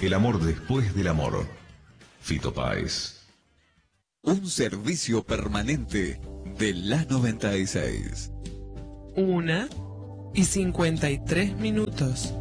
El amor después del amor. Fito Páez. Un servicio permanente de la 96. 1:53.